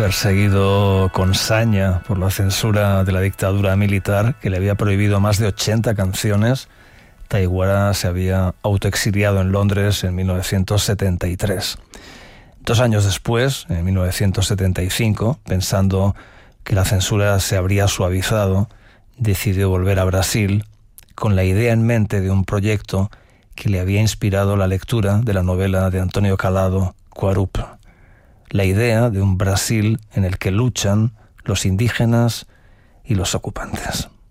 Perseguido con saña por la censura de la dictadura militar, que le había prohibido más de 80 canciones, Taiguara se había autoexiliado en Londres en 1973. 2 años después, en 1975, pensando que la censura se habría suavizado, decidió volver a Brasil con la idea en mente de un proyecto que le había inspirado la lectura de la novela de Antonio Calado, Guarup. La idea de un Brasil en el que luchan los indígenas y los ocupantes.